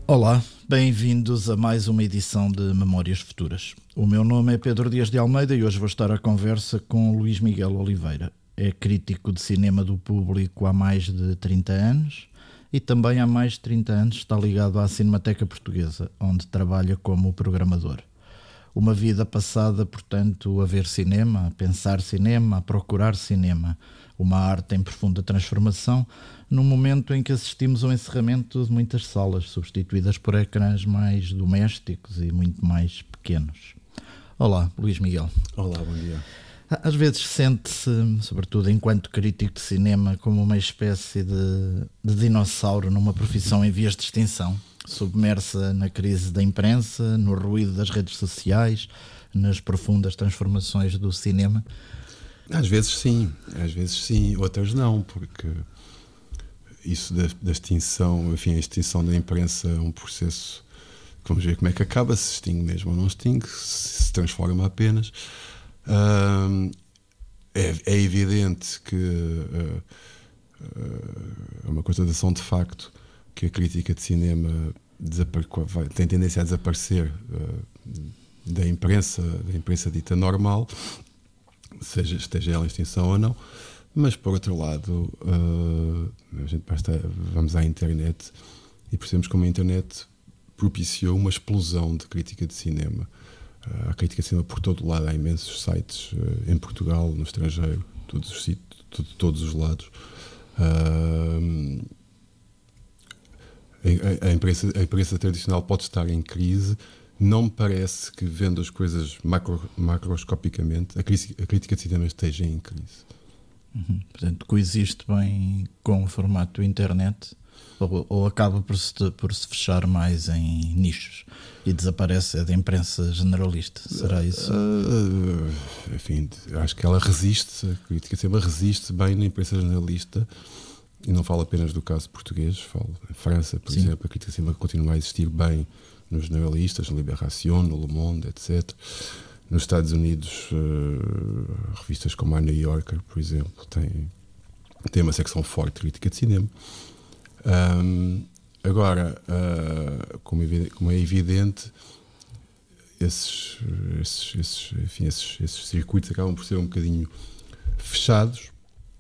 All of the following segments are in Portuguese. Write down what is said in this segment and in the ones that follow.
Olá, bem-vindos a mais uma edição de Memórias Futuras. O meu nome é Pedro Dias de Almeida e hoje vou estar à conversa com Luís Miguel Oliveira. É crítico de cinema do Público há mais de 30 anos e também há mais de 30 anos está ligado à Cinemateca Portuguesa, onde trabalha como programador. Uma vida passada, portanto, a ver cinema, a pensar cinema, a procurar cinema. Uma arte em profunda transformação, num momento em que assistimos ao encerramento de muitas salas, substituídas por ecrãs mais domésticos e muito mais pequenos. Olá, Luís Miguel. Olá, bom dia. Às vezes sente-se, sobretudo enquanto crítico de cinema, como uma espécie de dinossauro numa profissão em vias de extinção, submersa na crise da imprensa, no ruído das redes sociais, nas profundas transformações do cinema. Às vezes sim, outras não, porque isso da extinção, enfim, a extinção da imprensa é um processo que vamos ver como é que acaba, se extingue mesmo ou não extingue, se transforma apenas. É evidente que é uma constatação de facto que a crítica de cinema tem tendência a desaparecer da imprensa dita normal, esteja ela em extinção ou não, mas por outro lado a gente vamos à internet e percebemos como a internet propiciou uma explosão de crítica de cinema. A crítica de cinema por todo o lado, há imensos sites em Portugal, no estrangeiro, todos os lados. A imprensa tradicional pode estar em crise. Não me parece que, vendo as coisas macroscopicamente, a crítica de cinema esteja em crise. Portanto, coexiste bem com o formato internet ou acaba por se fechar mais em nichos e desaparece da imprensa generalista? Será isso? Enfim, acho que ela resiste, a crítica de cinema resiste bem na imprensa generalista. E não falo apenas do caso português, falo em França, por exemplo, a crítica de cinema continua a existir bem nos generalistas, no Libération, no Le Monde, etc. Nos Estados Unidos, revistas como a New Yorker, por exemplo, tem uma secção forte de crítica de cinema. Agora, como é evidente, esses circuitos acabam por ser um bocadinho fechados.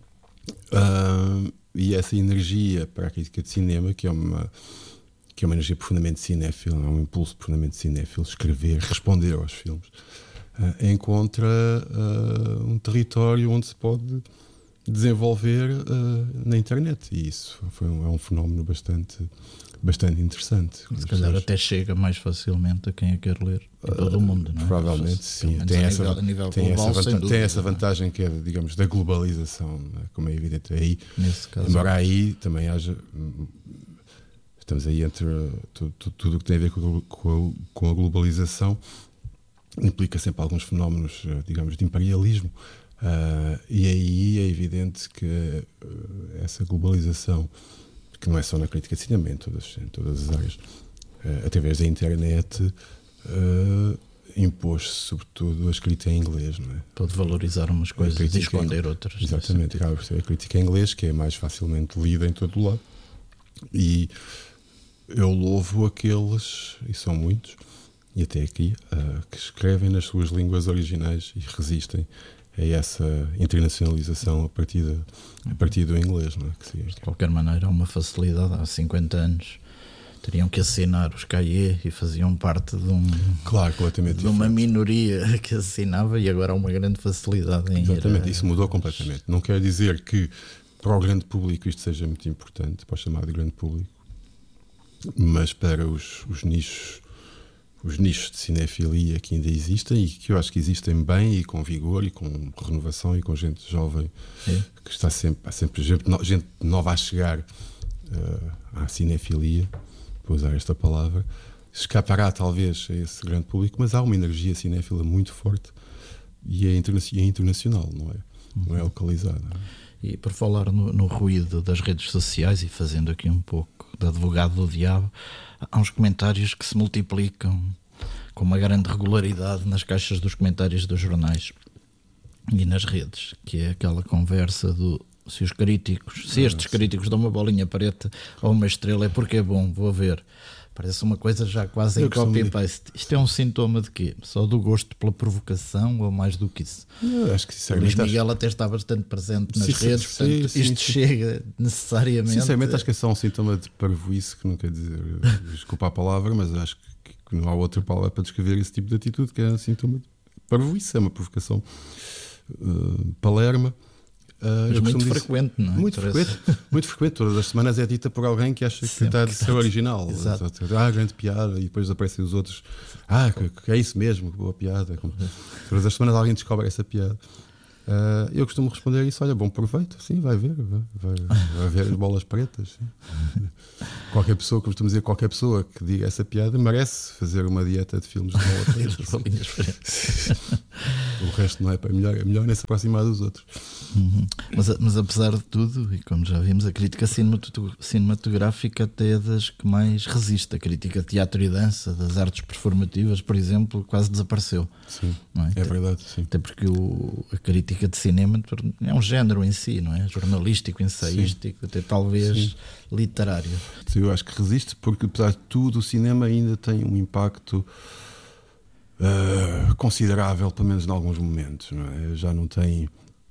E essa energia para a crítica de cinema, que é uma energia profundamente cinéfila, é um impulso profundamente cinéfilo, escrever, responder aos filmes, encontra um território onde se pode desenvolver na internet, e isso é um fenómeno bastante interessante. Se calhar até chega mais facilmente a quem a quer ler em todo o mundo, não é? Provavelmente sim. Tem essa vantagem que é, digamos, da globalização, como é evidente aí. Nesse caso, embora aí também haja, estamos aí entre tudo o que tem a ver com a globalização, implica sempre alguns fenómenos, digamos, de imperialismo, e aí é evidente que essa globalização, que não é só na crítica de cinema, em todas as áreas, através da internet, impôs-se sobretudo a escrita em inglês, não é? Pode valorizar umas coisas e esconder outras. Exatamente, acaba por ser a crítica em inglês, que é mais facilmente lida em todo o lado. E eu louvo aqueles, e são muitos, e até aqui, que escrevem nas suas línguas originais e resistem a essa internacionalização a partir do inglês, não é? De qualquer maneira, há uma facilidade. Há 50 anos teriam que assinar os cahiers e faziam parte de uma minoria que assinava, e agora há uma grande facilidade em isso mudou completamente. Não quer dizer que para o grande público isto seja muito importante, para o chamado grande público, mas para os nichos de cinefilia que ainda existem, e que eu acho que existem bem e com vigor e com renovação e com gente jovem, que há sempre gente nova a chegar à cinefilia, para usar esta palavra, escapará talvez a esse grande público, mas há uma energia cinéfila muito forte e é internacional, não é localizada. E por falar no ruído das redes sociais, e fazendo aqui um pouco de advogado do diabo, há uns comentários que se multiplicam com uma grande regularidade nas caixas dos comentários dos jornais e nas redes, que é aquela conversa do se estes críticos dão uma bolinha preta ou uma estrela, é porque é bom, vou ver. Parece uma coisa já quase em copy-paste. Isto é um sintoma de quê? Só do gosto pela provocação ou mais do que isso? Eu acho que o Luís Miguel até está bastante presente nas redes, portanto isto chega necessariamente. Sinceramente acho que é só um sintoma de parvoíce, que não quer dizer, desculpa a palavra, mas acho que não há outra palavra para descrever esse tipo de atitude, que é um sintoma de parvoíce, é uma provocação palerma. Mas muito frequente, não é? Muito frequente. Todas as semanas é dita por alguém que acha que está de ser original. Grande piada, e depois aparecem os outros. Que é isso mesmo, que boa piada. Todas as semanas alguém descobre essa piada. Eu costumo responder isso: olha, bom proveito, sim, vai ver as bolas pretas. Sim. Qualquer pessoa, como costumo dizer, qualquer pessoa que diga essa piada merece fazer uma dieta de filmes de bolas pretas. O resto não é para melhor, é melhor nem se aproximar dos outros. Mas apesar de tudo, e como já vimos, a crítica cinematográfica até é das que mais resiste. A crítica de teatro e dança, das artes performativas, por exemplo, quase desapareceu. Sim, não é? É verdade. Sim. Até porque a crítica de cinema é um género em si, não é? Jornalístico, ensaístico, sim, até talvez sim, literário. Sim, eu acho que resiste porque, apesar de tudo, o cinema ainda tem um impacto considerável, pelo menos em alguns momentos, não é? Já não tem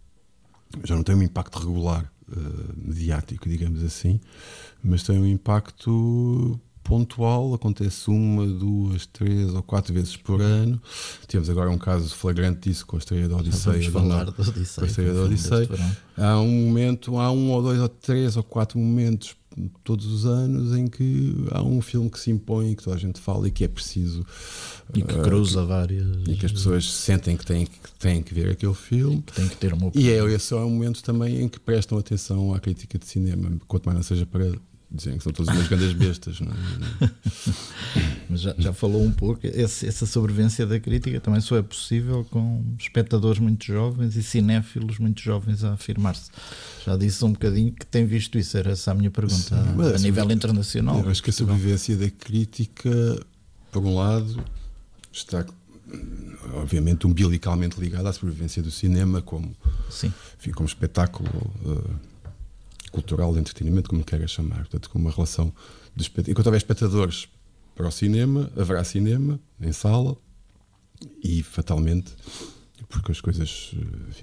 um impacto regular, mediático, digamos assim, mas tem um impacto pontual, acontece 1, 2, 3 ou 4 vezes por ano. Temos agora um caso flagrante disso com a estreia da Odisseia. Vamos falar da Odisseia. Com a estreia da Odisseia. Há um ou 2 ou 3 ou 4 momentos todos os anos em que há um filme que se impõe, que toda a gente fala e que é preciso, e que cruza várias, e que as pessoas sentem que têm que ver aquele filme, que tem que ter uma opinião. E esse é um momento também em que prestam atenção à crítica de cinema, quanto mais não seja para dizem que são todas umas grandes bestas, não é? Mas já falou um pouco, essa sobrevivência da crítica também só é possível com espectadores muito jovens e cinéfilos muito jovens a afirmar-se. Já disse um bocadinho que tem visto isso, era essa a minha pergunta. Sim, a nível internacional. Eu acho que a sobrevivência da crítica, por um lado, está obviamente umbilicalmente ligada à sobrevivência do cinema como, enfim, como espetáculo cultural, de entretenimento, como queiras chamar, portanto, com uma relação de enquanto houver espectadores para o cinema, haverá cinema em sala e fatalmente, porque as coisas, enfim,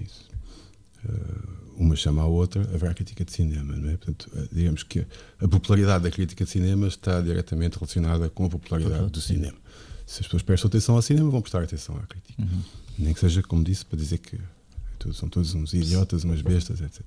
uma chama a outra, haverá crítica de cinema, não é? Portanto, digamos que a popularidade da crítica de cinema está diretamente relacionada com a popularidade do cinema. Se as pessoas prestam atenção ao cinema, vão prestar atenção à crítica. Nem que seja, como disse, para dizer que são todos uns idiotas, umas bestas, etc.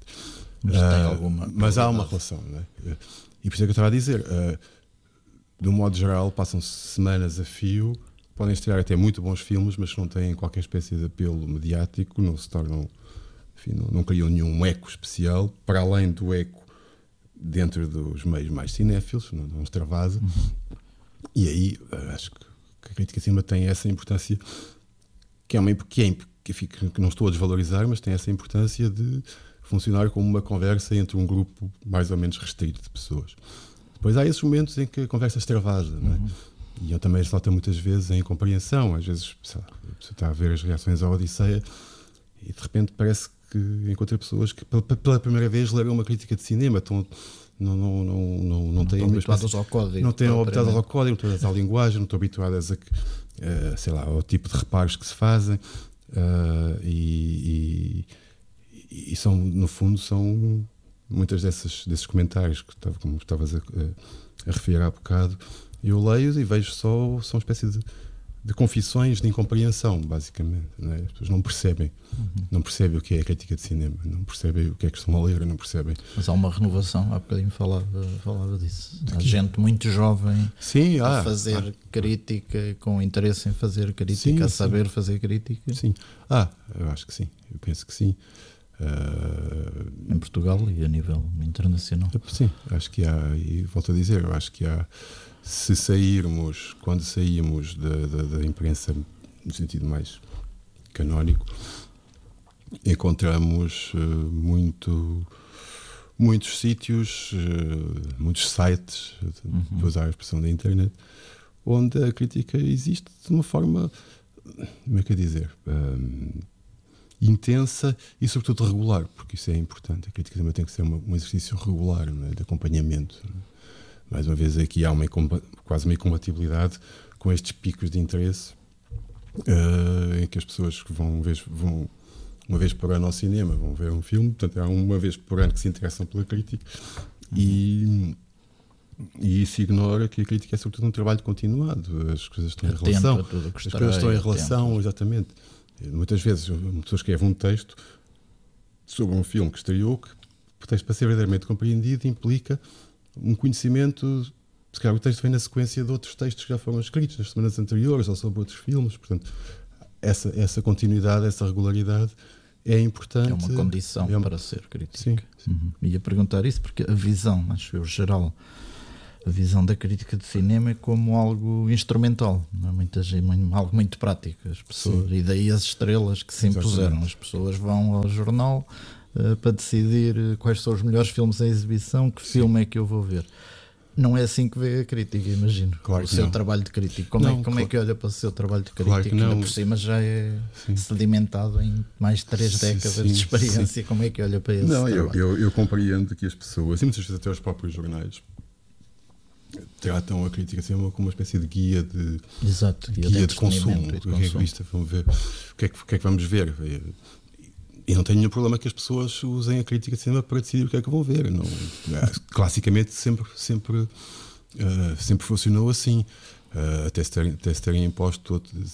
Mas há uma relação, não é? E por isso é que eu estava a dizer, de um modo geral, passam-se semanas a fio, podem estrear até muito bons filmes, mas não têm qualquer espécie de apelo mediático, não se tornam, enfim, não criam nenhum eco especial, para além do eco dentro dos meios mais cinéfilos, não extravasa. E aí acho que a crítica de cinema tem essa importância, que não estou a desvalorizar, mas tem essa importância de funcionar como uma conversa entre um grupo mais ou menos restrito de pessoas. Depois há esses momentos em que a conversa extravasa, não é? E eu também se nota muitas vezes a incompreensão. Às vezes, sei lá, você está a ver as reações à Odisseia e de repente parece que encontra pessoas que pela primeira vez leram uma crítica de cinema, não têm habituadas ao código. Não têm habituadas ao código, não estão habituadas à linguagem, não estão habituadas a, sei lá, ao tipo de reparos que se fazem. E são, no fundo, são muitas desses comentários que como estavas a referir há bocado, eu leio e vejo são uma espécie de confissões de incompreensão, basicamente, não é? As pessoas não percebem o que é a crítica de cinema, não percebem o que é que estão a ler, não percebem. Mas há uma renovação, há bocadinho falava disso. Há gente muito jovem a fazer crítica, com interesse em fazer crítica, a saber fazer crítica. Sim, eu acho que sim, eu penso que sim. Em Portugal e a nível internacional. Sim, acho que há, e volto a dizer, eu acho que há, quando saímos da imprensa no sentido mais canónico, encontramos muitos sítios, muitos sites, para usar a expressão da internet, onde a crítica existe de uma forma, como é que é dizer, intensa e sobretudo regular, porque isso é importante. A crítica também tem que ser um exercício regular, não é? De acompanhamento. Não é? Mais uma vez aqui há quase uma incompatibilidade com estes picos de interesse em que as pessoas que vão uma vez por ano ao cinema, vão ver um filme, portanto há uma vez por ano que se interessam pela crítica e isso ignora que a crítica é sobretudo um trabalho continuado, as coisas estão em relação, as coisas estão em relação, exatamente. Muitas vezes uma pessoa escreve um texto sobre um filme que estreou, que o texto, para ser verdadeiramente compreendido, implica um conhecimento. Se calhar o texto vem na sequência de outros textos que já foram escritos nas semanas anteriores ou sobre outros filmes. Portanto, essa continuidade, essa regularidade é importante. É uma condição para ser crítica. Sim, sim. Ia perguntar isso porque a visão, acho eu, geral, a visão da crítica de cinema é como algo instrumental, não é? Algo muito prático. As pessoas, e daí as estrelas que se impuseram. As pessoas vão ao jornal para decidir quais são os melhores filmes em exibição, que filme é que eu vou ver. Não é assim que vê a crítica, imagino. Claro o seu trabalho de crítico. Como é que olha para o seu trabalho de crítico? Claro que não. Ainda por cima já é sedimentado em mais de 3 décadas de experiência. Como é que olha para esse trabalho? Eu compreendo que as pessoas, e muitas vezes até os próprios jornais, tratam a crítica assim como uma espécie de guia de consumo. Revista, vamos ver o que é que vamos ver. E não tenho nenhum problema que as pessoas usem a crítica de cinema para decidir o que é que vão ver. Não, classicamente sempre funcionou assim, até se terem imposto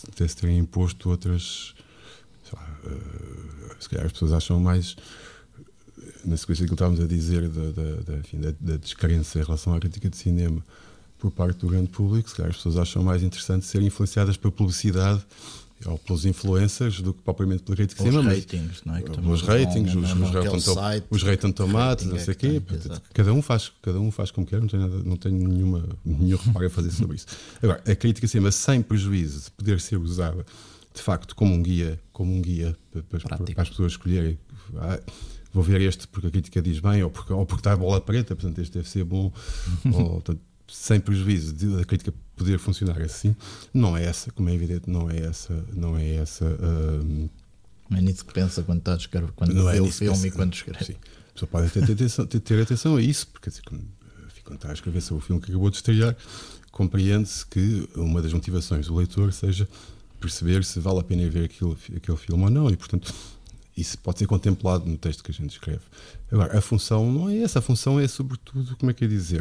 outras. Se calhar as pessoas acham mais, na sequência que estávamos a dizer da descrença em relação à crítica de cinema por parte do grande público, se calhar as pessoas acham mais interessante serem influenciadas pela publicidade ou pelos influencers do que propriamente pela crítica de cinema. Os ratings, não é? Os ratings, os Rotten Tomatoes, não sei o quê. Cada um faz como quer, não tenho nenhum reparo a fazer sobre isso. Agora, a crítica de cinema, sem prejuízo de poder ser usada de facto como um guia para as pessoas escolherem. Vou ver este porque a crítica diz bem, ou porque está a bola preta, portanto este deve ser bom, portanto, sem prejuízo da crítica poder funcionar assim, não é essa, como é evidente, não é essa. Não é nisso que pensa quando está a escrever, quando vê o filme e quando escreve. Sim. A pessoa pode ter atenção a isso, porque quando está a escrever sobre o filme que acabou de estrear, compreende-se que uma das motivações do leitor seja perceber se vale a pena ver aquele filme ou não, e portanto isso pode ser contemplado no texto que a gente escreve. Agora, a função não é essa, a função é sobretudo, como é que é dizer,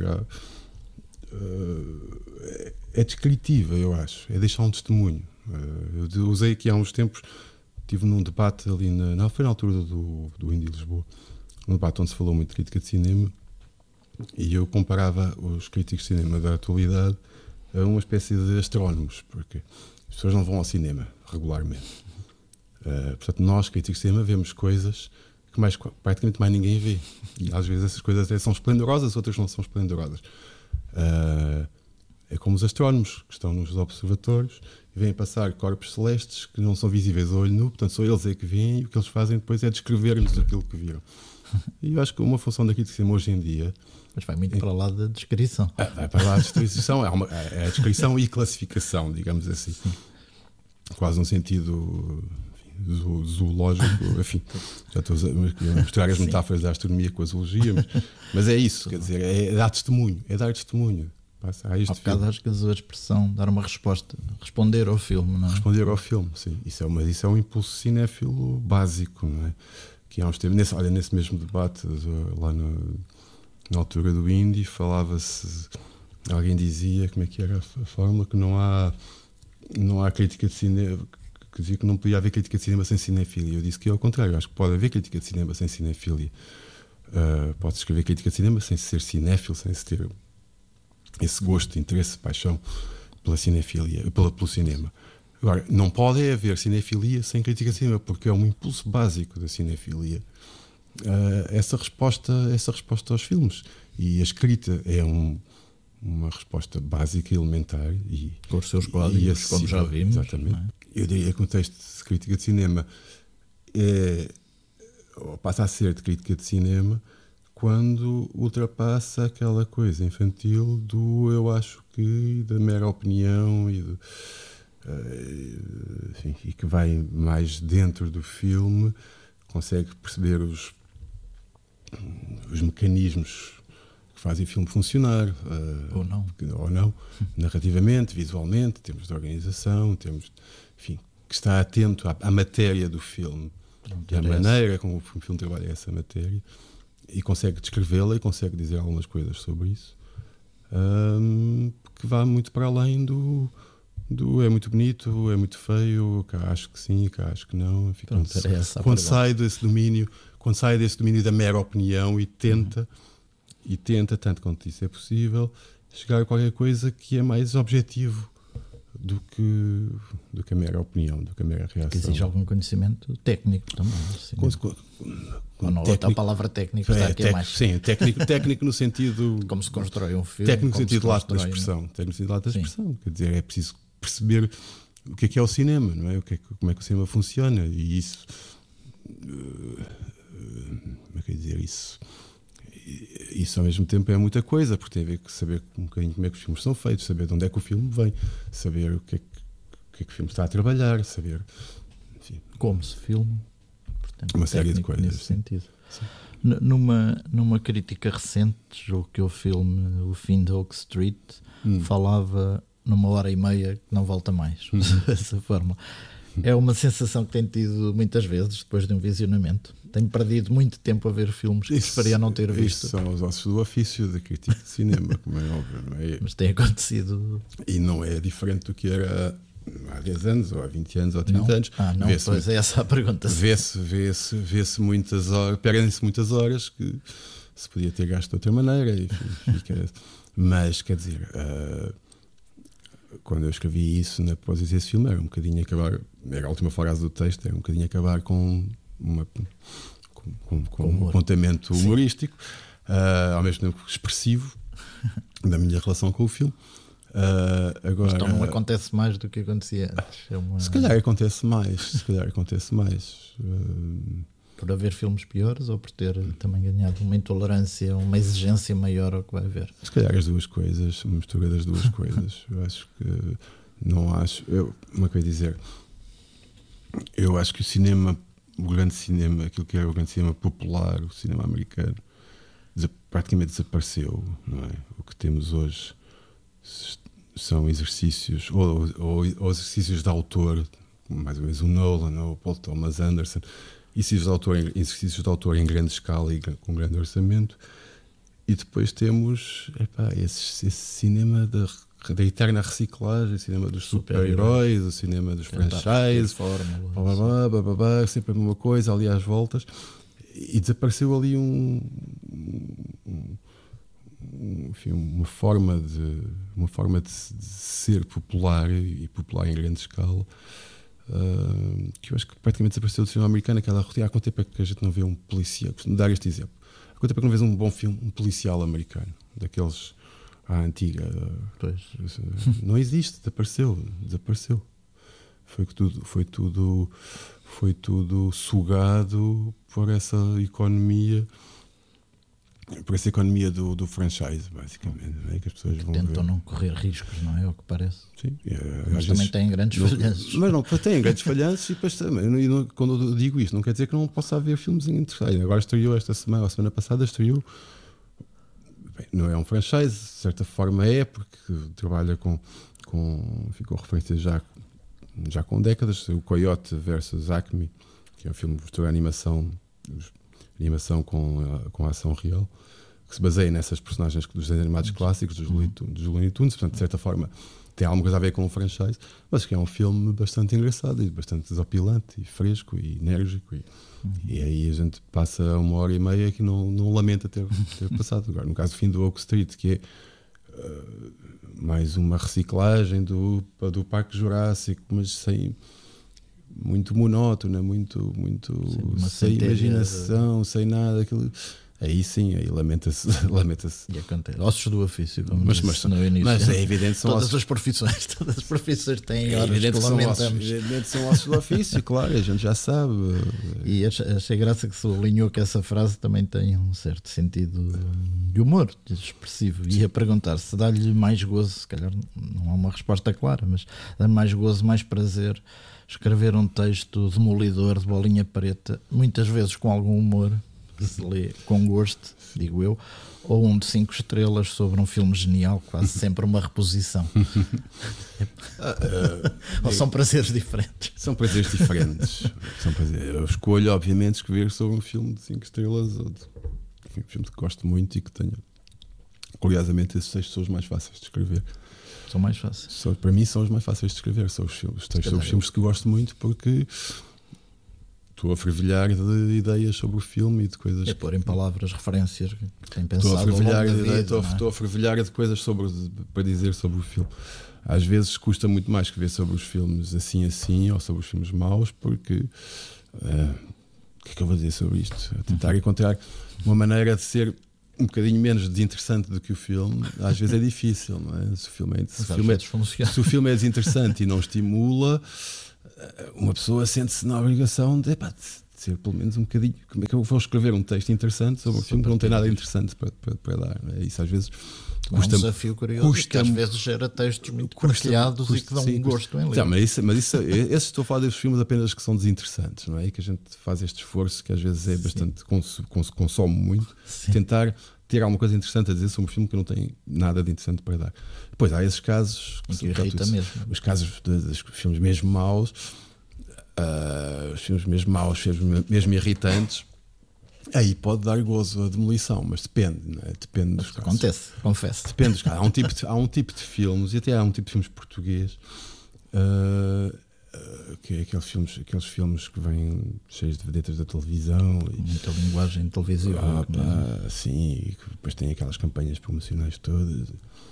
é descritiva, eu acho, é deixar um testemunho. Eu usei aqui há uns tempos, estive num debate ali foi na altura do Indie Lisboa, um debate onde se falou muito de crítica de cinema, e eu comparava os críticos de cinema da atualidade a uma espécie de astrónomos, porque as pessoas não vão ao cinema regularmente. Portanto, nós, críticos de cinema, vemos coisas que praticamente mais ninguém vê. E às vezes essas coisas até são esplendorosas, outras não são esplendorosas. É como os astrónomos que estão nos observatórios e vêm passar corpos celestes que não são visíveis ao olho nu, portanto só eles é que veem, e o que eles fazem depois é descrever-nos aquilo que viram. E eu acho que uma função da crítica de cinema hoje em dia... Mas vai muito para lá da descrição. Vai para lá da descrição, é a descrição e classificação, digamos assim. Sim. Quase num sentido zoológico, enfim, já estou a misturar as metáforas da astronomia com a zoologia, mas é isso, quer dizer, é dar testemunho. Há bocado acho que usou a expressão dar uma resposta, responder ao filme, não é? Responder ao filme, sim. Isso é um impulso cinéfilo básico, não é? Que há uns tempos, nesse mesmo debate, lá na altura do Indie, falava-se, alguém dizia, como é que era a fórmula, que não há crítica de cinema, que dizia que não podia haver crítica de cinema sem cinefilia. Eu disse que é ao contrário, acho que pode haver crítica de cinema sem cinefilia. Pode-se escrever crítica de cinema sem ser cinéfilo, sem se ter esse gosto, interesse, paixão pela cinefilia, pelo cinema. Agora, não pode haver cinefilia sem crítica de cinema, porque é um impulso básico da cinefilia. Essa resposta aos filmes. E a escrita é uma resposta básica, elementar e com os seus códigos, como já vimos. Exatamente. Eu diria que o texto de crítica de cinema passa a ser de crítica de cinema quando ultrapassa aquela coisa infantil do eu acho que, da mera opinião e enfim, e que vai mais dentro do filme, consegue perceber os mecanismos que fazem o filme funcionar, ou não, narrativamente, visualmente, temos de organização, temos, enfim, que está atento à matéria do filme, à maneira como o filme trabalha essa matéria, e consegue descrevê-la e consegue dizer algumas coisas sobre isso, que vai muito para além do é muito bonito, é muito feio, cá acho que sim, cá acho que não. Enfim, quando sai desse domínio, da mera opinião e tenta, tanto quanto isso é possível, chegar a qualquer coisa que é mais objetivo do que a mera opinião, do que a mera reação. Que exige algum conhecimento técnico também. Assim, ou não, técnico, a palavra técnico está aqui mais. Sim, técnico no sentido... Como se constrói um filme. Técnico no sentido de lato da expressão. Quer dizer, é preciso perceber o que é o cinema, não é? Como é que o cinema funciona, e isso... como é que eu ia dizer isso? Isso ao mesmo tempo é muita coisa, porque tem a ver com saber um bocadinho como é que os filmes são feitos, saber de onde é que o filme vem, saber o que é que o filme está a trabalhar, saber, enfim, como se filma, portanto, uma série de coisas nesse sentido. Numa crítica recente, julgo que o filme O Fim de Oak Street falava numa hora e meia que não volta mais, dessa forma. É uma sensação que tenho tido muitas vezes depois de um visionamento. Tenho perdido muito tempo a ver filmes que preferia não ter visto. Isso são os ossos do ofício da crítica de cinema, como é óbvio, não é? Mas tem acontecido. E não é diferente do que era há 10 anos, ou há 20 anos, ou há 30 anos. Não, pois é essa a pergunta. Vê-se muitas horas, perdem-se muitas horas que se podia ter gasto de outra maneira. Mas, quer dizer, quando eu escrevi isso na pós desse filme, era um bocadinho acabar, era a última frase do texto, era um bocadinho acabar com um apontamento humorístico, ao mesmo tempo expressivo da minha relação com o filme. Agora, então não acontece mais do que acontecia antes. Se calhar acontece mais. Por haver filmes piores ou por ter também ganhado uma intolerância, uma exigência maior ao que vai haver? Se calhar as duas coisas, uma mistura das duas coisas. Eu acho que como é que eu ia dizer? Eu acho que o grande cinema, aquilo que era o grande cinema popular, o cinema americano, praticamente desapareceu, não é? O que temos hoje são exercícios, ou exercícios de autor, mais ou menos o Nolan ou o Paul Thomas Anderson, exercícios de autor em grande escala e com grande orçamento, e depois temos esse cinema da eterna reciclagem, o cinema dos super-heróis, o cinema dos franchises, sempre a mesma coisa, ali às voltas, e desapareceu ali uma forma de ser popular e popular em grande escala, que eu acho que praticamente desapareceu do cinema americano. Aquela rotina. Há quanto tempo é que a gente não vê um policial? Costumo dar este exemplo. Há quanto tempo é que não vês um bom filme, um policial americano, daqueles à antiga? Pois. Não existe, desapareceu. Foi tudo sugado por essa economia. Por essa economia do franchise, basicamente, não é? Que as pessoas vão tentam não correr riscos, não é? O que parece. Sim, mas também têm grandes falhanços. Mas não, têm grandes falhanços, e depois também, quando eu digo isto, não quer dizer que não possa haver filmes interessantes. Agora estreou esta semana, a semana passada estreou. Bem, não é um franchise, de certa forma porque trabalha com referências já com décadas. O Coyote versus Acme, que é um filme de animação com ação real, que se baseia nessas personagens dos desenhos animados clássicos dos Looney Tunes. Portanto, de certa forma tem alguma coisa a ver com o franchise, mas que é um filme bastante engraçado e bastante desopilante e fresco e enérgico, e aí a gente passa 1h30 que não lamenta ter passado. Agora, no caso do Fim do Oak Street, que é mais uma reciclagem do Parque Jurássico, mas muito monótona, muito sem imaginação, sem nada. Aí sim, aí lamenta-se. E acontece. Ossos do ofício, como mas disse no início. Mas é evidente, são todas as profissões têm horas evidente que lamentamos. Evidente são ossos do ofício, claro, a gente já sabe. E achei graça que sublinhou que essa frase também tem um certo sentido de humor, expressivo. E a perguntar se dá-lhe mais gozo, se calhar não há uma resposta clara, mas dá-lhe mais gozo, mais prazer escrever um texto demolidor de bolinha preta, muitas vezes com algum humor, que se lê com gosto, digo eu, ou um de 5 estrelas sobre um filme genial, quase sempre uma reposição. Ou são prazeres diferentes? São prazeres diferentes. Eu escolho, obviamente, escrever sobre um filme de 5 estrelas, ou um filme que gosto muito e que tenha. Curiosamente, esses textos são os mais fáceis de escrever. São mais fáceis. Para mim, são os mais fáceis de escrever. São os textos sobre os filmes que gosto muito, porque estou a fervilhar de ideias sobre o filme e de coisas. É pôr em palavras referências que tenho pensado. Estou a fervilhar de coisas para dizer sobre o filme. Às vezes custa muito mais escrever sobre os filmes assim, ou sobre os filmes maus, porque o que é que eu vou dizer sobre isto? Tentar encontrar uma maneira de ser um bocadinho menos desinteressante do que o filme, às vezes é difícil, não é? Se o filme é desinteressante e não estimula, uma pessoa sente-se na obrigação de ser pelo menos um bocadinho. Como é que eu vou escrever um texto interessante sobre um filme que não tem nada interessante para dar? Não é? Isso às vezes custa, um desafio curioso, que às vezes gera textos muito partilhados e que dão um gosto em ler. Mas estou a falar desses filmes apenas que são desinteressantes, não é? E que a gente faz este esforço que às vezes é bastante consome muito, tentar ter alguma coisa interessante a dizer sobre um filme que não tem nada de interessante para dar. Depois há esses casos que irrita mesmo. Os casos dos filmes mesmo maus, os filmes mesmo maus, mesmo irritantes. Aí pode dar gozo a demolição, mas depende, não é? Depende dos casos. Acontece, confesso. Depende dos casos. Há um tipo de filmes, e até há um tipo de filmes português, que é aqueles filmes que vêm cheios de vedetas da televisão. Muita linguagem televisiva. Sim, e que depois tem aquelas campanhas promocionais todas.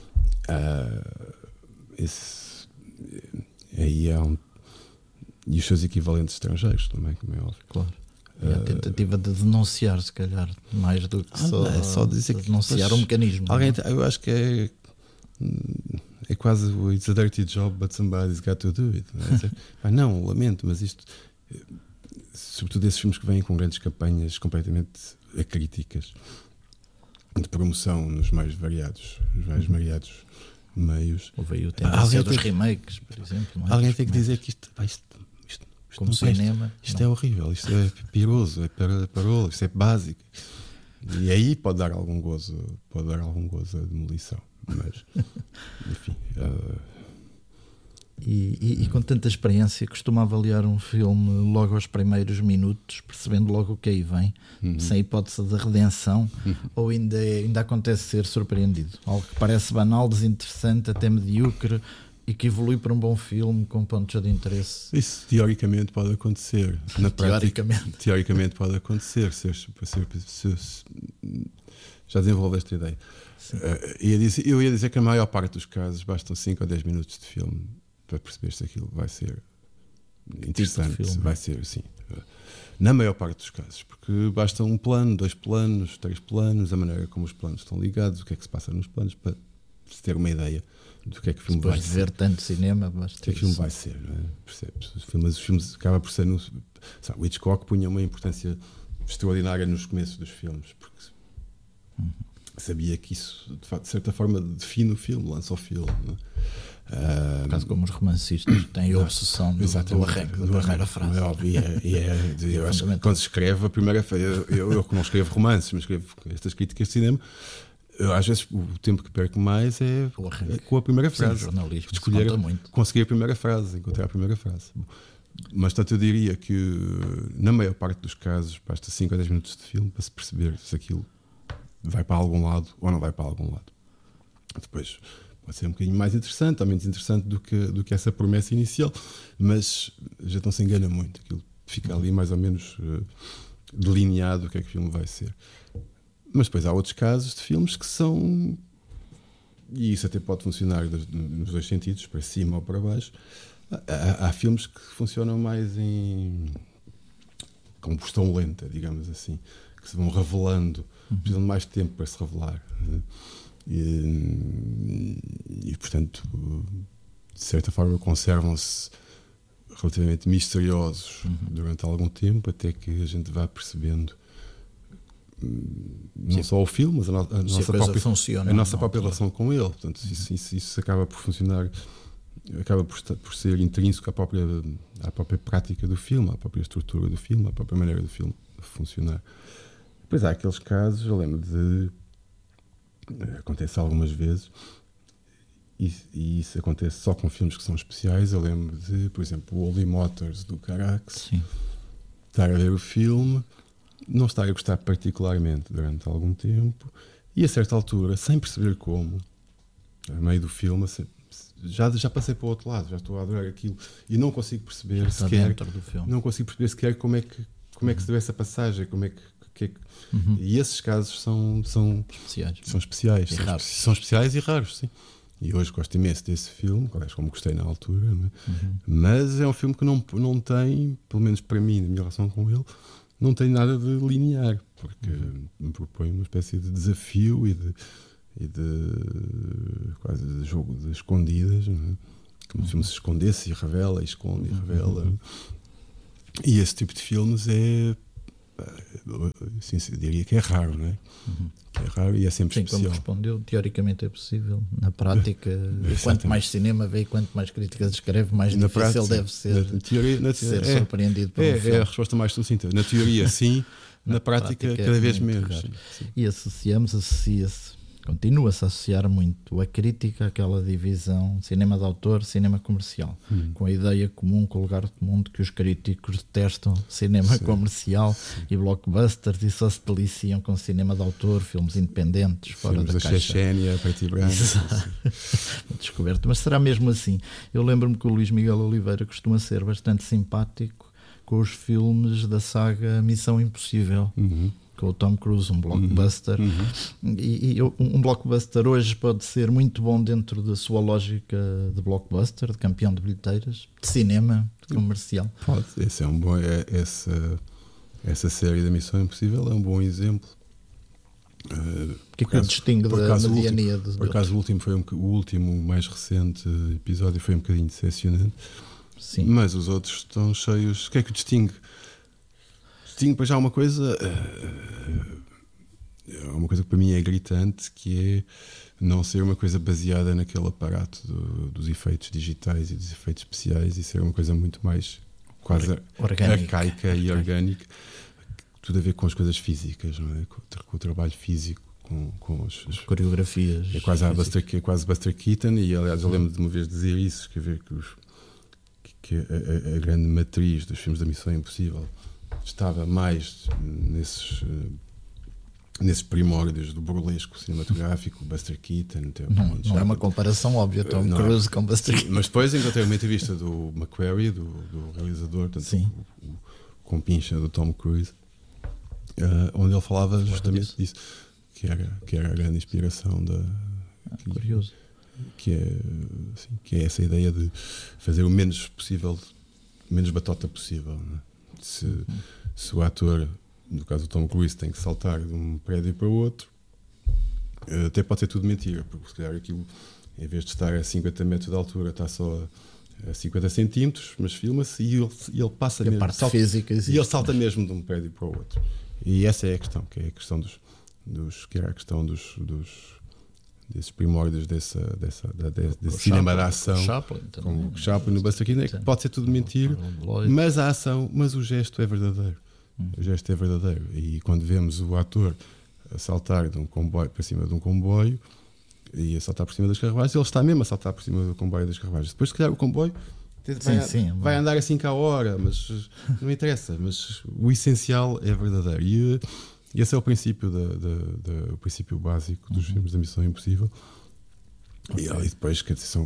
Aí há e os seus equivalentes estrangeiros também, como é óbvio. Claro. E a tentativa de denunciar, se calhar, mais do que só dizer que denunciar o mecanismo. Eu acho que é quase it's a dirty job, but somebody's got to do it. Não, lamento, mas isto, sobretudo esses filmes que vêm com grandes campanhas completamente acríticas de promoção nos mais variados meios. Houve aí o tendência dos remakes, por exemplo. Não é? Alguém tem que dizer que isto como cinema, isto é horrível, isto é piroso, é parolo, isto é básico. E aí pode dar algum gozo a demolição. Mas, enfim. E com tanta experiência, costuma avaliar um filme logo aos primeiros minutos, percebendo logo o que aí vem, sem hipótese de redenção, ou ainda acontece ser surpreendido? Algo que parece banal, desinteressante, até medíocre, e que evolui para um bom filme com pontos de interesse. Isso teoricamente pode acontecer. Na prática, teoricamente pode acontecer. Já desenvolve esta ideia. Eu ia dizer que a maior parte dos casos bastam 5 ou 10 minutos de filme para perceber se aquilo vai ser interessante. Tipo vai ser assim. Na maior parte dos casos, porque basta um plano, 2 planos, 3 planos, a maneira como os planos estão ligados, o que é que se passa nos planos, para se ter uma ideia do que é que o filme vai ser. Depois de ver tanto cinema, basta. O que é que o filme vai ser, não é? Percebes? Os filmes acaba por ser. O Hitchcock punha uma importância extraordinária nos começos dos filmes, porque sabia que isso, de certa forma, define o filme, lança o filme. Por causa como os romancistas têm a obsessão do arranque da primeira frase. É óbvio, eu acho que quando se escreve a primeira frase, eu não escrevo romances, mas escrevo estas críticas de cinema. Às vezes o tempo que perco mais é com a primeira frase. Sim, jornalismo, conseguir a primeira frase, encontrar a primeira frase. Mas tanto eu diria que na maior parte dos casos basta 5 ou 10 minutos de filme para se perceber se aquilo vai para algum lado ou não vai para algum lado. Depois pode ser um bocadinho mais interessante ou menos interessante do que essa promessa inicial, mas já não se engana muito. Aquilo fica ali mais ou menos delineado o que é que o filme vai ser. Mas depois há outros casos de filmes que são, e isso até pode funcionar nos dois sentidos, para cima ou para baixo. Há filmes que funcionam mais em combustão lenta, digamos assim, que se vão revelando, precisam de mais tempo para se revelar. E portanto, de certa forma, conservam-se relativamente misteriosos durante algum tempo, até que a gente vá percebendo não só o filme, mas a nossa própria relação com ele. Portanto, isso acaba por funcionar, acaba por ser intrínseco à própria prática do filme, à própria estrutura do filme, à própria maneira do filme funcionar. Depois há aqueles casos, eu lembro acontece algumas vezes, e isso acontece só com filmes que são especiais. Eu lembro de, por exemplo, o Holy Motors do Carax, estar a ver o filme, não estar a gostar particularmente durante algum tempo, e a certa altura, sem perceber como, a meio do filme, já passei para o outro lado, já estou a adorar aquilo e não consigo perceber sequer como é que se deu essa passagem, e esses casos são especiais e raros, sim. E hoje gosto imenso desse filme, como gostei na altura, não é? Mas é um filme que não tem, pelo menos para mim, na minha relação com ele, não tem nada de linear, porque me propõe uma espécie de desafio e de quase de jogo de escondidas, não é? Como se o filme se escondesse e revela, e esconde e revela. E esse tipo de filmes assim, eu diria que é raro, não é? É raro e é sempre especial. Como respondeu, teoricamente é possível. Na prática, quanto mais cinema vê, quanto mais críticas escreve, mais difícil prática, deve ser ser surpreendido por um filme. É a resposta mais sucinta. Na teoria, sim. na prática, cada vez menos. E associa-se, continua-se a associar muito a crítica àquela divisão cinema de autor, cinema comercial, com a ideia comum, com o lugar comum de que os críticos detestam cinema comercial e blockbusters e só se deliciam com cinema de autor, filmes independentes, fora filmes da caixa. Chechênia, preto e branco. Descoberto. Mas será mesmo assim? Eu lembro-me que o Luís Miguel Oliveira costuma ser bastante simpático com os filmes da saga Missão Impossível. Com o Tom Cruise, um blockbuster. E um blockbuster hoje pode ser muito bom dentro da sua lógica de blockbuster, de campeão de bilheteiras, de cinema, de comercial. Pode. Esse é um bom, essa série da Missão Impossível é um bom exemplo. O que é que o distingue da mediania dos Por acaso o último mais recente episódio foi um bocadinho decepcionante. Sim. Mas os outros estão cheios. O que é que o distingue? Distingue para já uma coisa que para mim é gritante, que é não ser uma coisa baseada naquele aparato dos efeitos digitais e dos efeitos especiais, e ser uma coisa muito mais quase arcaica e orgânica, tudo a ver com as coisas físicas, não é? Com o trabalho físico, com as coreografias. É quase Buster Keaton, e aliás eu lembro de uma vez dizer isso, escrever que a grande matriz dos filmes da Missão Impossível estava mais nesses primórdios do burlesco cinematográfico, Buster Keaton. Não é uma comparação óbvia, Tom Cruise com Buster Keaton. Mas depois encontrei uma entrevista do McQuarrie, do realizador, o compincha do Tom Cruise, onde ele falava justamente disso, que era a grande inspiração curioso. Que é essa ideia de fazer o menos batota possível, não é? Se o ator, no caso do Tom Cruise, tem que saltar de um prédio para o outro, até pode ser tudo mentira, porque se calhar aquilo, em vez de estar a 50 metros de altura, está só a 50 centímetros, mas filma-se e ele passa mesmo. Parte física existe, e ele salta mesmo de um prédio para o outro. E essa é a questão, que é a questão desses primórdios desse cinema da ação, com o Chaplin no Buster Keaton, é que pode ser tudo mentira, mas a ação, mas o gesto é verdadeiro. O gesto é verdadeiro. E quando vemos o ator a saltar de um comboio para cima de um comboio e a saltar por cima das carruagens, ele está mesmo a saltar por cima do comboio das carruagens. Depois, se calhar, o comboio vai andar assim cá a hora, mas não interessa. Mas o essencial é verdadeiro. E esse é o princípio o princípio básico dos filmes da Missão Impossível. Okay. E depois, quer dizer,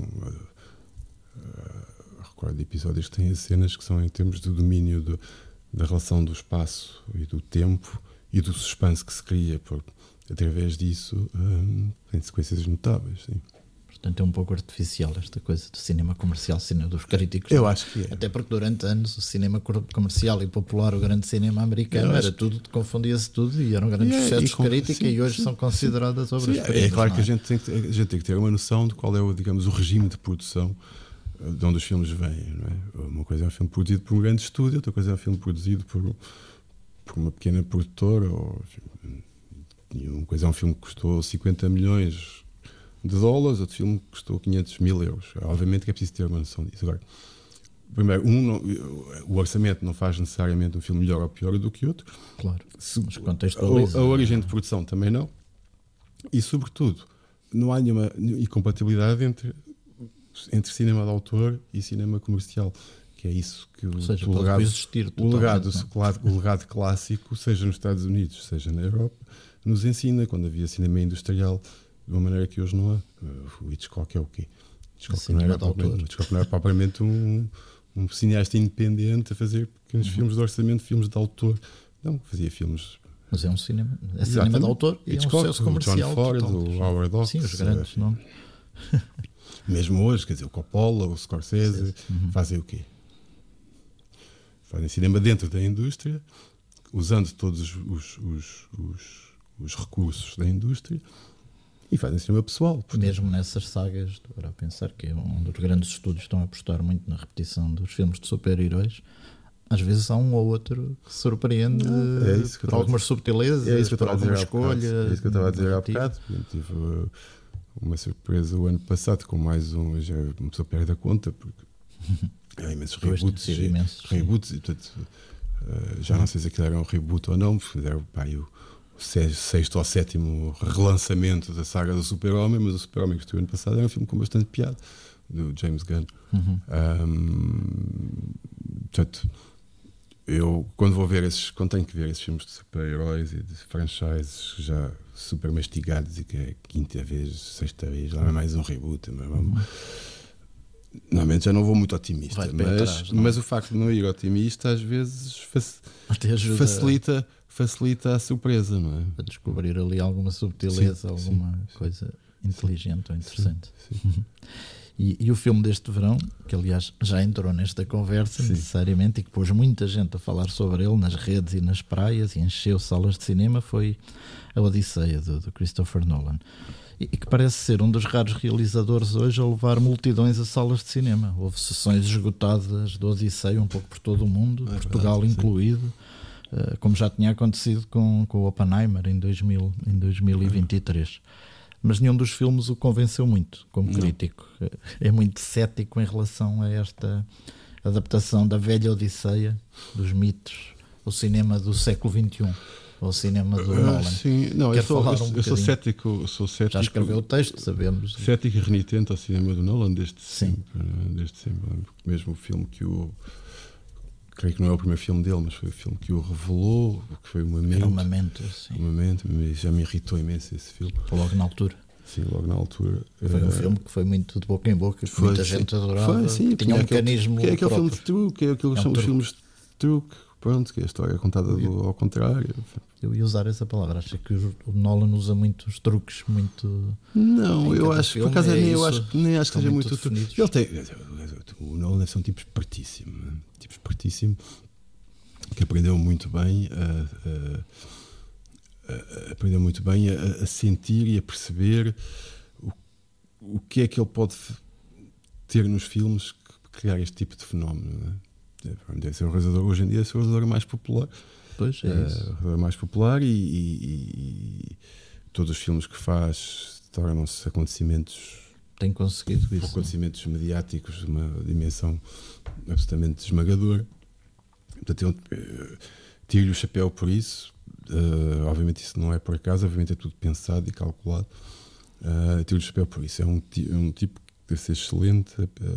recordo de episódios que têm cenas que são em termos do domínio da relação do espaço e do tempo e do suspense que se cria através disso, tem sequências notáveis. Sim. Portanto, é um pouco artificial esta coisa do cinema comercial, cinema dos críticos. Eu acho que é. Até porque durante anos o cinema comercial e popular, o grande cinema americano, era tudo, confundia-se tudo e eram grandes sucessos de crítica e hoje são consideradas obras-primas. É claro que a gente tem que ter uma noção de qual é o regime de produção de onde os filmes vêm, não é? Uma coisa é um filme produzido por um grande estúdio, outra coisa é um filme produzido por uma pequena produtora, uma coisa é um filme que custou 50 milhões de dólares, outro filme que custou 500 mil euros. Obviamente que é preciso ter uma noção disso. Agora, primeiro, o orçamento não faz necessariamente um filme melhor ou pior do que outro. Claro, mas contextualiza. A origem de produção também não. E, sobretudo, não há nenhuma incompatibilidade entre cinema de autor e cinema comercial. Que é isso que o legado clássico, seja nos Estados Unidos, seja na Europa, nos ensina. Quando havia cinema industrial, de uma maneira que hoje não há. O Hitchcock é o quê? Hitchcock não era propriamente um cineasta independente a fazer pequenos filmes de orçamento, filmes de autor. Não, fazia filmes. Mas é um cinema, cinema de autor e Hitchcock, é um sucesso comercial. O John Ford, o Howard Hawks. Sim, os grandes nomes. Mesmo hoje, quer dizer, o Coppola, o Scorsese, fazem o quê? Fazem cinema dentro da indústria, usando todos os recursos da indústria, e fazem cinema pessoal. Portanto. Mesmo nessas sagas, agora a pensar que é onde os grandes estúdios estão a apostar muito na repetição dos filmes de super-heróis, às vezes há um ou outro que surpreende por algumas subtilezas, por alguma escolha. É isso que eu estava a dizer há bocado. Tive uma surpresa o ano passado com mais um, já uma pessoa perde a conta, porque há imensos reboots e portanto, já não sei se aquilo era um reboot ou não, fizeram o sexto ou sétimo relançamento da saga do Super-Homem, mas o Super-Homem que esteve ano passado era um filme com bastante piada, do James Gunn. Portanto, eu quando tenho que ver esses filmes de super-heróis e de franchises já super mastigados e que é quinta vez, sexta vez, lá é mais um reboot, normalmente já não vou muito otimista, mas o facto de não ir otimista às vezes facilita a surpresa, não é? Para descobrir ali alguma subtileza, alguma coisa inteligente ou interessante. Sim. E o filme deste verão, que aliás já entrou nesta conversa necessariamente e que pôs muita gente a falar sobre ele nas redes e nas praias e encheu salas de cinema, foi a Odisseia do Christopher Nolan. E que parece ser um dos raros realizadores hoje a levar multidões a salas de cinema. Houve sessões esgotadas do Odisseia um pouco por todo o mundo, Portugal incluído, como já tinha acontecido com o Oppenheimer em 2023. Mas nenhum dos filmes o convenceu muito como crítico. É muito cético em relação a esta adaptação da velha Odisseia, dos mitos, o cinema do século XXI, ou o cinema do Nolan. Sim, não, eu sou cético. Já escreveu o texto, sabemos. Cético e renitente ao cinema do Nolan desde sempre. Mesmo o filme que creio que não é o primeiro filme dele, mas foi o filme que o revelou, que foi o Memento. Era um Memento, sim. O Memento, já me irritou imenso esse filme. Logo na altura. Sim, logo na altura. Foi um filme que foi muito de boca em boca, que muita gente adorava. Tinha um mecanismo que é aquele filme de truque, é aquilo que são os filmes de truque, pronto, que é a história contada ao contrário. Eu ia usar essa palavra, acho que o Nolan usa muitos truques, muito... Não, eu acho, por acaso nem acho que seja muito truque. Ele tem... O Nolan é um tipo espertíssimo, que aprendeu muito bem a sentir e a perceber o que é que ele pode ter nos filmes que criar este tipo de fenómeno. Deve ser o realizador, hoje em dia, é o realizador mais popular. Pois é isso. O realizador mais popular e todos os filmes que faz tornam-se acontecimentos. Tem conseguido isso. Acontecimentos mediáticos de uma dimensão absolutamente esmagadora. Portanto, eu tiro-lhe o chapéu por isso. Obviamente isso não é por acaso, obviamente é tudo pensado e calculado. Tiro-lhe o chapéu por isso. É um tipo que deve ser excelente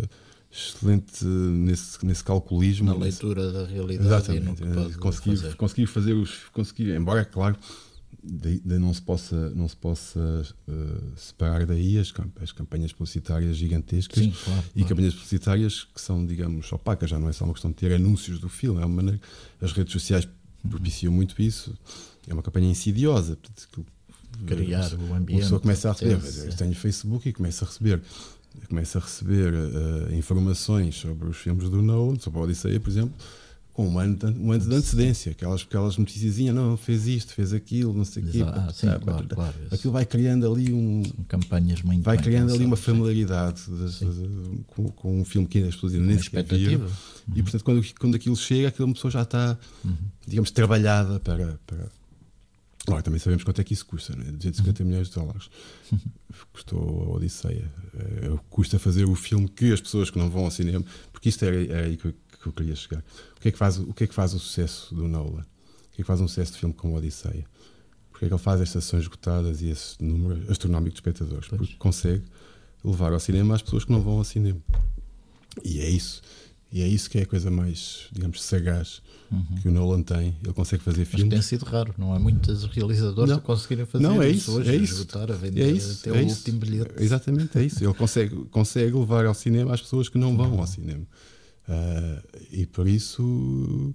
nesse calculismo. Na leitura da realidade. Exatamente. Conseguir fazer embora, claro, não se possa separar daí as campanhas publicitárias gigantescas. Sim, claro. Campanhas publicitárias que são, digamos, opacas, já não é só uma questão de ter anúncios do filme, é uma maneira, as redes sociais propiciam muito isso, é uma campanha insidiosa, criar o ambiente. Uma pessoa começa a receber, eu tenho Facebook e começa a receber informações sobre os filmes do Nolan, sobre a Odisseia, por exemplo, com um ano de antecedência, aquelas noticiazinhas, não, fez isto, fez aquilo, não sei o quê. Claro, aquilo vai criando ali campanhas muito vai criando ali uma familiaridade com um filme que as pessoas ainda nem sequer viram. E portanto, quando aquilo chega, aquela pessoa já está, digamos, trabalhada para. Agora, também sabemos quanto é que isso custa, né? 250 milhões de dólares. Custou a Odisseia. Custa fazer o filme que as pessoas que não vão ao cinema, porque isto era aí que eu queria chegar. O que é que faz o sucesso do Nolan? O que é que faz um sucesso de filme como a Odisseia? Porque é que ele faz estas sessões esgotadas e esse número astronómico de espectadores? Porque consegue levar ao cinema as pessoas que não vão ao cinema. E é isso que é a coisa mais, digamos, sagaz que o Nolan tem. Ele consegue fazer filmes. Mas tem sido raro, não há muitos realizadores a conseguirem fazer isso. Esgotar, a vender até o último bilhete. Exatamente, é isso. Ele consegue levar ao cinema as pessoas que não vão ao cinema. E por isso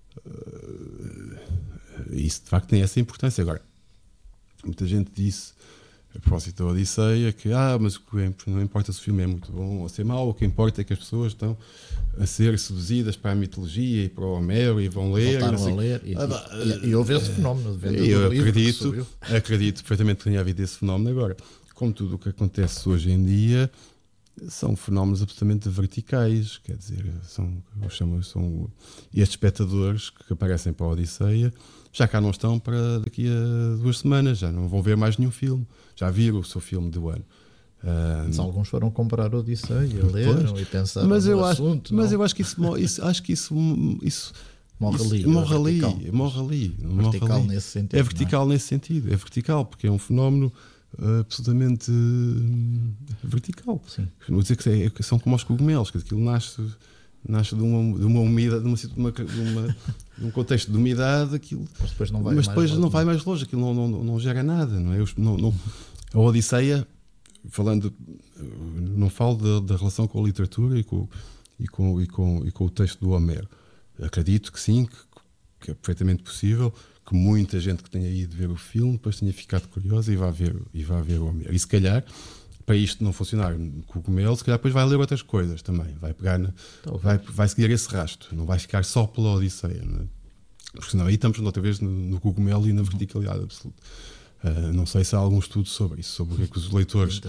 isso de facto tem essa importância. Agora, muita gente disse a propósito da Odisseia que mas não importa se o filme é muito bom ou se é mau, o que importa é que as pessoas estão a ser seduzidas para a mitologia e para o Homero e vão ler. Voltaram a ler e houve esse fenómeno de venda eu do livro acredito perfeitamente que tenha havido esse fenómeno. Agora, como tudo o que acontece hoje em dia, são fenómenos absolutamente verticais, quer dizer, são estes espectadores que aparecem para a Odisseia já cá não estão para daqui a 2 semanas, já não vão ver mais nenhum filme, já viram o seu filme do ano. Mas alguns foram comprar a Odisseia, leram e pensaram no assunto. Mas eu acho que isso morre ali. Vertical nesse sentido. É vertical nesse sentido, é vertical porque é um fenómeno absolutamente vertical. Sim. Vou dizer que são como os cogumelos, que aquilo nasce de uma umidade, de um contexto de umidade, aquilo, mas depois não vai mais longe, aquilo não gera nada, não é? A Odisseia, falando, não falo da relação com a literatura e com o texto do Homero. Acredito que sim, que é perfeitamente possível que muita gente que tenha ido ver o filme depois tenha ficado curiosa e vá ver o Homero. E se calhar, para isto não funcionar com o cogumelo, se calhar depois vai ler outras coisas também. Vai pegar vai seguir esse rastro. Não vai ficar só pela Odisseia. Não é? Porque senão aí estamos outra vez no cogumelo e na verticalidade absoluta. Não sei se há algum estudo sobre isso, sobre o que é que os leitores,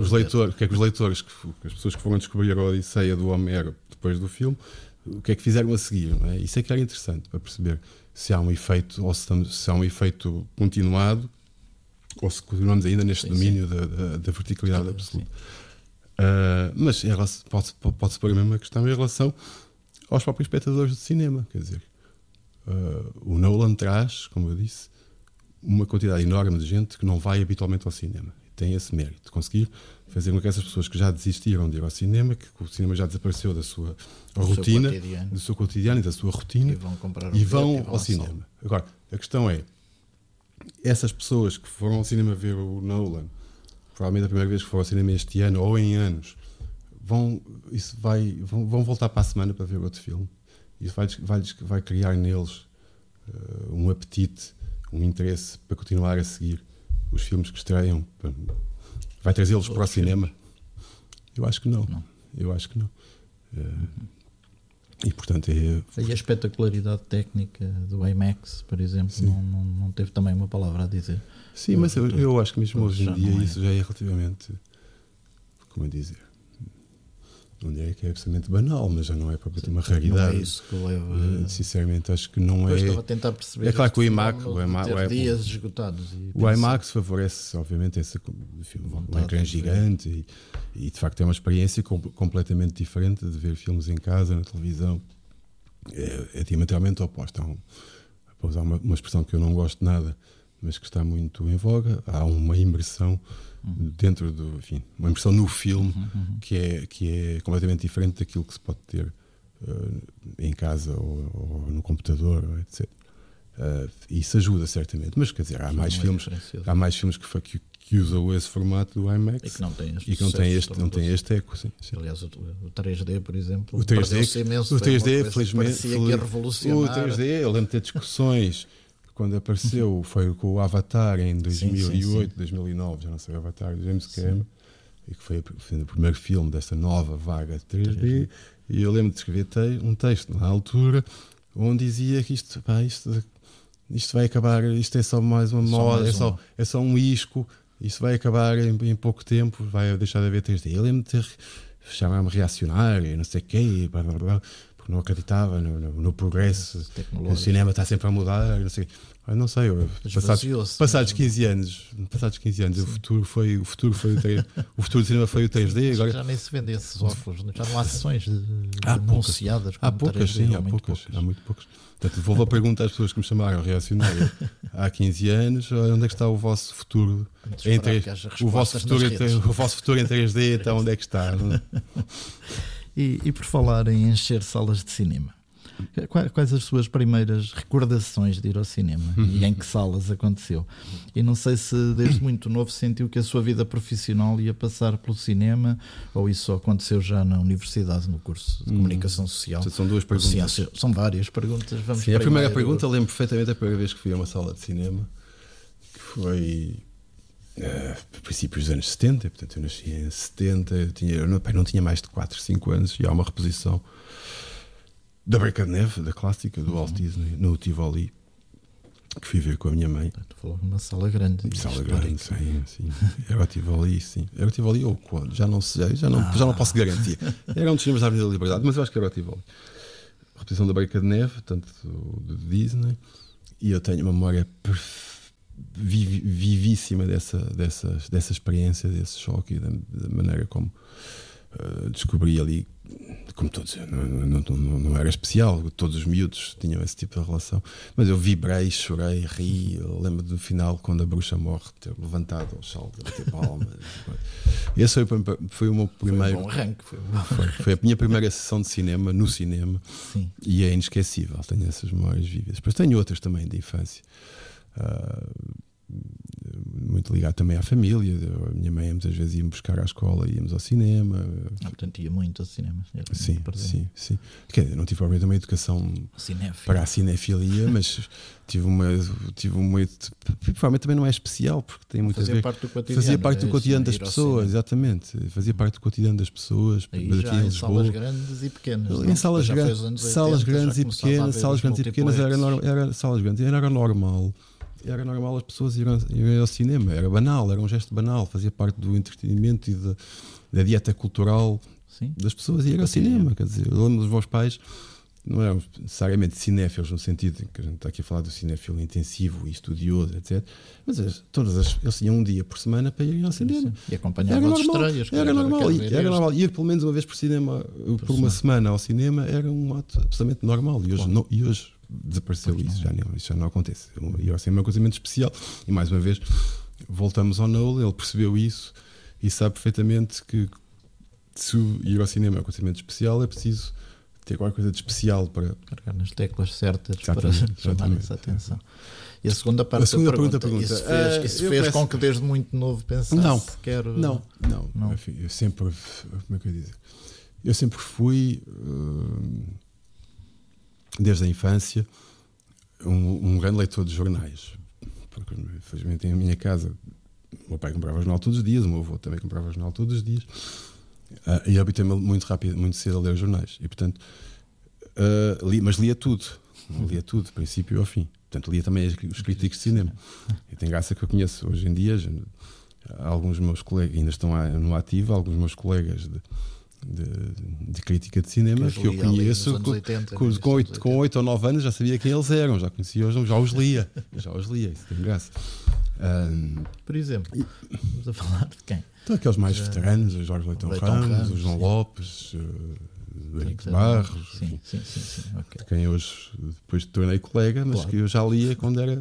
as pessoas que foram descobrir a Odisseia do Homero depois do filme, o que é que fizeram a seguir, não é? Isso é que era interessante para perceber se há um efeito ou se há um efeito continuado ou se continuamos ainda neste domínio da verticalidade absoluta. Mas pode-se pôr a mesma questão em relação aos próprios espectadores de cinema, quer dizer, o Nolan traz, como eu disse, uma quantidade enorme de gente que não vai habitualmente ao cinema. Tem esse mérito de conseguir fazer com que essas pessoas que já desistiram de ir ao cinema, que o cinema já desapareceu da sua rotina, do seu cotidiano e da sua rotina, e vão ao cinema. Agora, a questão é, essas pessoas que foram ao cinema ver o Nolan, provavelmente a primeira vez que foram ao cinema este ano ou em anos, vão voltar para a semana para ver outro filme. Isso vai criar neles um apetite, um interesse para continuar a seguir os filmes que estreiam. Vai trazê-los para o cinema? Eu acho que não. Eu acho que não. E portanto E a espetacularidade técnica do IMAX, por exemplo, não teve também uma palavra a dizer. Sim, mas eu acho que mesmo hoje em dia isso já é relativamente, como dizer, não diria que é absolutamente banal, mas já não é propriamente uma raridade. Não é isso que leva. Sinceramente, acho que não é. Estava a tentar perceber. É claro que o IMAX, dias esgotados. O IMAX favorece, obviamente, esse um ecrã gigante e de facto é uma experiência completamente diferente de ver filmes em casa, na televisão. É diametralmente oposta. Para usar uma expressão que eu não gosto nada, mas que está muito em voga, há uma imersão dentro do, enfim, uma imersão no filme que é completamente diferente daquilo que se pode ter em casa ou no computador, etc. Isso ajuda certamente, mas quer dizer, há mais filmes que usam esse formato do IMAX e que não têm este eco. Sim. Aliás, o 3D, por exemplo, o 3D, felizmente, parecia que ia revolucionar. O 3D, eu lembro de ter discussões quando apareceu, foi com o Avatar em 2008, sim. 2009, já não sei, o Avatar de James Cameron, e que foi o primeiro filme desta nova vaga de 3D. E eu lembro de escrever um texto na altura onde dizia que isto vai acabar, isto é só mais uma moda, é só um isco, isto vai acabar em pouco tempo, vai deixar de haver 3D. Eu lembro de chamar-me reacionário, não sei o quê, porque não acreditava no progresso, o cinema está sempre a mudar, não sei. Não sei, passados 15 anos, o futuro do cinema foi o 3D. Agora já nem se vendem esses óculos, já não há sessões anunciadas. Há poucas, sim, há muito poucas. Portanto, vou perguntar às pessoas que me chamaram reacionário há 15 anos, onde é que está o vosso futuro o vosso futuro em 3D, então onde é que está? E por falar em encher salas de cinema, quais as suas primeiras recordações de ir ao cinema e em que salas aconteceu? E não sei se desde muito novo sentiu que a sua vida profissional ia passar pelo cinema, ou isso só aconteceu já na universidade, no curso de comunicação social. São duas perguntas. São várias perguntas. Vamos a primeira pergunta, lembro perfeitamente a primeira vez que fui a uma sala de cinema, que foi a princípios dos anos 70, portanto eu nasci em 70, eu não tinha mais de 4, 5 anos, e há uma reposição da Branca de Neve, da clássica, do Walt Disney, no Tivoli, que fui ver com a minha mãe. Falou numa sala grande. Sala grande, sim. Era o Tivoli, sim. Era o Tivoli ou quando? Já não sei, já não posso garantir. Era um dos cinemas da Avenida da Liberdade, mas eu acho que era o Tivoli. A repetição da Branca de Neve, tanto do Disney, e eu tenho uma memória vivíssima dessa experiência, desse choque, da maneira como descobri ali, como todos, não era especial, todos os miúdos tinham esse tipo de relação, mas eu vibrei, chorei, ri. Eu lembro do final, quando a bruxa morre, ter levantado ao salto, a bater palmas. Esse foi o meu primeiro. Foi um bom arranque. Foi a minha primeira sessão de cinema, no cinema. Sim. E é inesquecível. Tenho essas memórias vivas. Depois tenho outras também de infância. Muito ligado também à família. A minha mãe muitas vezes ia-me buscar à escola, íamos ao cinema. Portanto, ia muito ao cinema. Sim. Quer dizer, não tive provavelmente uma educação para a cinefilia, mas tive uma provavelmente também não é especial, porque tem muito a ver. Fazia parte do cotidiano das pessoas, exatamente. Fazia parte do cotidiano das pessoas. Aí já em salas grandes e pequenas. Em salas grandes e pequenas, era normal. Era normal as pessoas irem ao cinema, era banal, era um gesto banal, fazia parte do entretenimento e da dieta cultural das pessoas ir ao cinema. Quer dizer, eu lembro dos meus pais, não eram necessariamente cinéfilos, no sentido em que a gente está aqui a falar do cinéfilo intensivo e estudioso, etc. Mas eles tinham um dia por semana para irem ao cinema. E acompanhavam as estreias. Era normal. Ir pelo menos uma vez por uma semana ao cinema era um ato absolutamente normal. E hoje desapareceu isso já não acontece. E assim é um acontecimento especial. E mais uma vez voltamos ao Noel. Ele percebeu isso e sabe perfeitamente que se ir ao cinema é um acontecimento especial, é preciso ter qualquer coisa de especial para carregar nas teclas certas para chamar essa atenção. E a segunda parte da pergunta. Isso fez com que desde muito novo pensasse quero... Não. Enfim, eu sempre, como é que eu dizer? Eu sempre fui desde a infância um grande leitor de jornais, porque infelizmente em minha casa o meu pai comprava jornal todos os dias, o meu avô também comprava jornal todos os dias, e eu habitei-me muito cedo a ler jornais, e portanto mas lia tudo, de princípio ao fim. Portanto, lia também os críticos de cinema. E tem graça que eu conheço hoje em dia, alguns dos meus colegas ainda estão no ativo, alguns dos meus colegas de crítica de cinema que eu conheço 80, com 8 ou 9 anos, já sabia quem eles eram, já conhecia, já os lia, isso tem graça. Por exemplo, vamos a falar de quem? Então, aqueles mais veteranos, o Jorge Leitão Ramos, o João Lopes, o Henrique Barros, sim, okay. De quem hoje depois tornei colega, mas que eu já lia quando era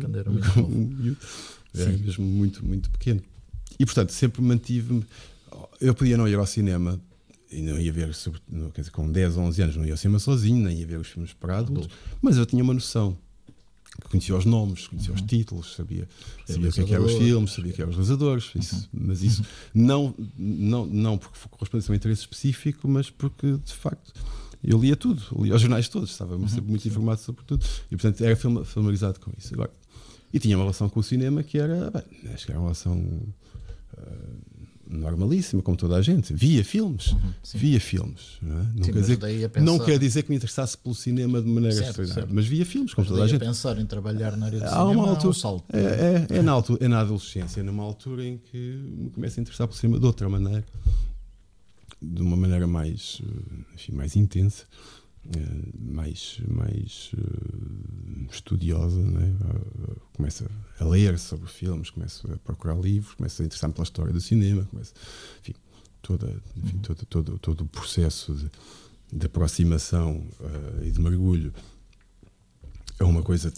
mesmo muito, muito pequeno. E portanto sempre mantive-me. Eu podia não ir ao cinema e não ia ver, quer dizer, com 10 ou 11 anos não ia ao cinema sozinho, nem ia ver os filmes para adultos, mas eu tinha uma noção, conhecia os nomes, conhecia os títulos, sabia o que eram os filmes, sabia o que eram os realizadores, mas isso não porque correspondesse a um interesse específico, mas porque de facto eu lia tudo, lia os jornais todos, estava sempre muito informado sobre tudo e portanto era familiarizado com isso. Agora, E tinha uma relação com o cinema que era, bem, acho que era uma relação normalíssima, como toda a gente. Via filmes. Via filmes. Não, é? Não quer dizer que me interessasse pelo cinema de maneira extraordinária, mas via filmes, como toda a gente. Pensar em trabalhar na área do cinema altura, um salto. É na adolescência, numa altura em que me começo a interessar pelo cinema de outra maneira, de uma maneira mais, enfim, mais intensa, mais estudiosa, não é? Começo a ler sobre filmes, começo a procurar livros, começo a interessar-me pela história do cinema, enfim, todo o processo de aproximação e de mergulho é uma coisa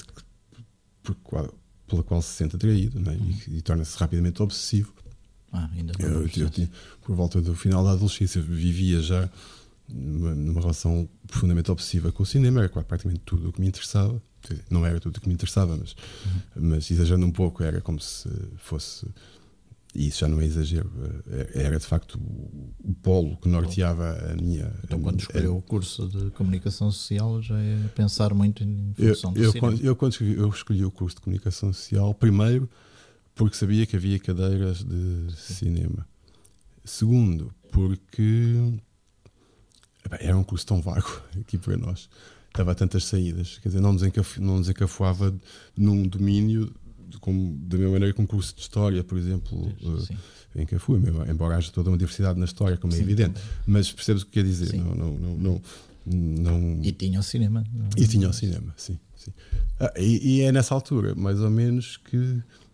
pela qual se sente atraído, não é? E torna-se rapidamente obsessivo. Ainda eu tinha, por volta do final da adolescência, vivia já numa relação profundamente obsessiva com o cinema. Era praticamente tudo o que me interessava. Não era tudo o que me interessava, mas exagerando um pouco, era como se fosse, e isso já não é exagero, era de facto o polo que norteava a minha... Então, quando escolheu o curso de comunicação social, já é pensar muito em função do cinema? Eu escolhi o curso de comunicação social, primeiro porque sabia que havia cadeiras de cinema. Segundo, porque era um curso tão vago aqui para nós. Estava a tantas saídas. Quer dizer, não nos encafuava num domínio como, da mesma maneira que um curso de História, por exemplo, encafua, embora haja toda uma diversidade na História, como é evidente. Mas percebes o que quer dizer? Não... E tinha o cinema. E tinha o cinema, sim. E é nessa altura, mais ou menos, que